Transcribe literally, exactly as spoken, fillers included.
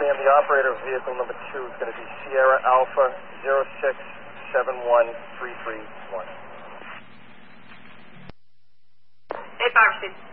me, and the operator of vehicle number two is going to be Sierra Alpha zero six seven one three three one. Hey, Park Street.